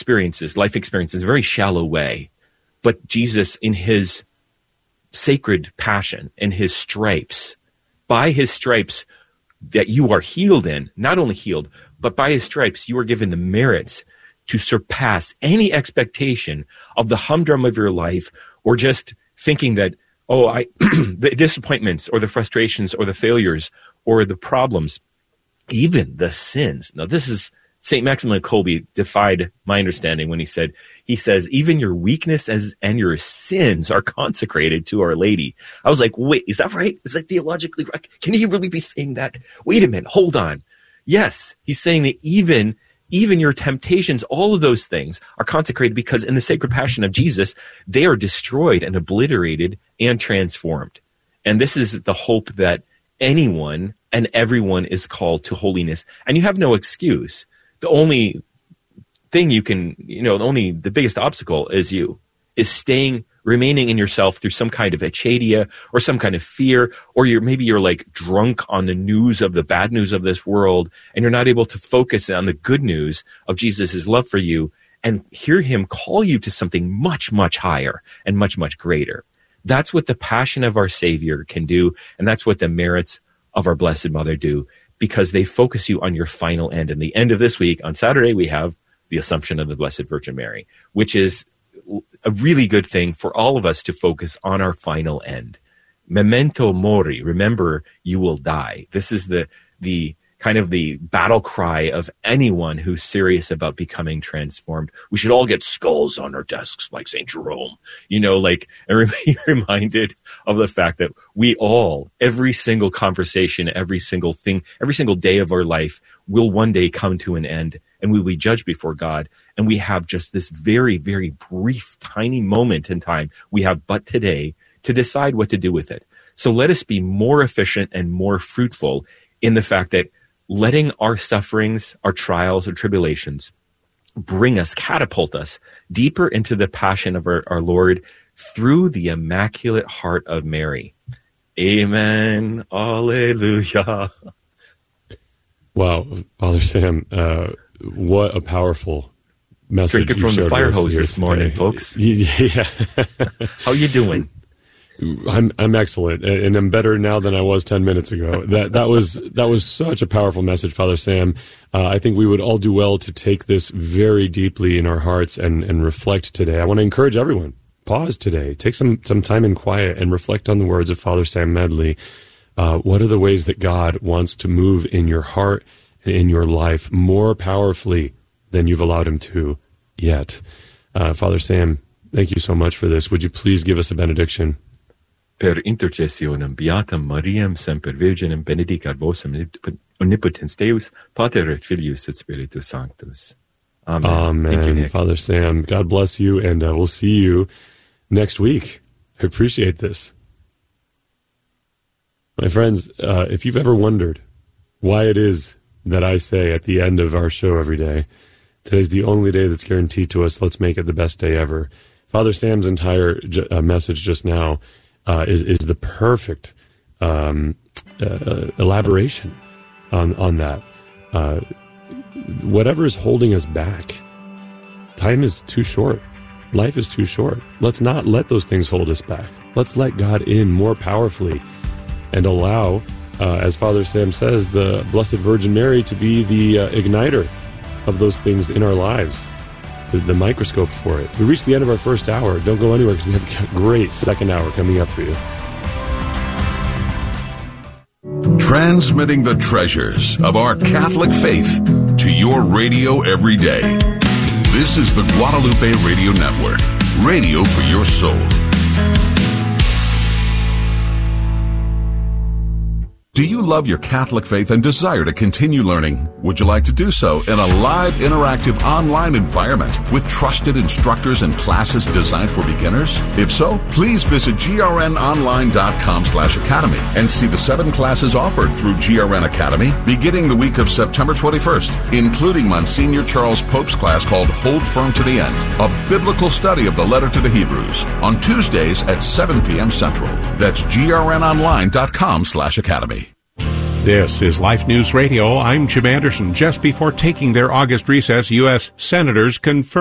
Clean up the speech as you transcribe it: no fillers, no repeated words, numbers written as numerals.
life experiences, a very shallow way. But Jesus, in his sacred passion and his stripes, by his stripes that you are healed in, not only healed, but by his stripes you are given the merits to surpass any expectation of the humdrum of your life, or just thinking that, the disappointments or the frustrations or the failures or the problems, even the sins. Now, this is St. Maximilian Kolbe defied my understanding when he says, even your weaknesses and your sins are consecrated to Our Lady. I was like, wait, is that right? Is that theologically right? Can he really be saying that? Wait a minute, hold on. Yes, he's saying that even your temptations, all of those things are consecrated because in the sacred passion of Jesus, they are destroyed and obliterated and transformed. And this is the hope that anyone and everyone is called to holiness. And you have no excuse. The only thing the biggest obstacle is remaining in yourself through some kind of achadia or some kind of fear, or you're like drunk on the news of the bad news of this world, and you're not able to focus on the good news of Jesus' love for you and hear him call you to something much, much higher and much, much greater. That's what the passion of our Savior can do, and that's what the merits of our Blessed Mother do, because they focus you on your final end. And the end of this week, on Saturday, we have the Assumption of the Blessed Virgin Mary, which is a really good thing for all of us to focus on our final end. Memento mori, remember you will die. This is the kind of the battle cry of anyone who's serious about becoming transformed. We should all get skulls on our desks like St. Jerome, and be reminded of the fact that we all, every single conversation, every single thing, every single day of our life will one day come to an end, and we will be judged before God. And we have just this very, very brief, tiny moment in time. We have but today to decide what to do with it. So let us be more efficient and more fruitful in the fact that letting our sufferings, our trials, our tribulations catapult us deeper into the passion of our Lord through the Immaculate Heart of Mary. Amen. Alleluia. Wow, Father Sam, what a powerful message. Drinking from the fire hose this morning, folks. Yeah. How you doing? I'm excellent, and I'm better now than I was 10 minutes ago. That was such a powerful message, Father Sam. I think we would all do well to take this very deeply in our hearts and reflect today. I want to encourage everyone, pause today, take some time in quiet and reflect on the words of Father Sam Medley. What are the ways that God wants to move in your heart and in your life more powerfully than you've allowed him to yet? Father Sam, thank you so much for this. Would you please give us a benediction? Per intercessionem beatam Mariam semper Virginem benedicat vos omnipotens Deus, Pater et Filius et Spiritus Sanctus. Amen. Amen. Thank you, Nick. Father Sam, God bless you, and we'll see you next week. I appreciate this. My friends, if you've ever wondered why it is that I say at the end of our show every day, today's the only day that's guaranteed to us, let's make it the best day ever. Father Sam's entire message just now is the perfect elaboration on that. Whatever is holding us back, time is too short. Life is too short. Let's not let those things hold us back. Let's let God in more powerfully and allow, as Father Sam says, the Blessed Virgin Mary to be the igniter of those things in our lives, the microscope for it. We reached the end of our first hour. Don't go anywhere because we have a great second hour coming up for you. Transmitting the treasures of our Catholic faith to your radio every day. This is the Guadalupe Radio Network, radio for your soul. Do you love your Catholic faith and desire to continue learning? Would you like to do so in a live, interactive, online environment with trusted instructors and classes designed for beginners? If so, please visit grnonline.com/academy and see the 7 classes offered through GRN Academy beginning the week of September 21st, including Monsignor Charles Pope's class called Hold Firm to the End, a biblical study of the letter to the Hebrews, on Tuesdays at 7 p.m. Central. That's grnonline.com/academy. This is Life News Radio. I'm Jim Anderson. Just before taking their August recess, U.S. senators confirmed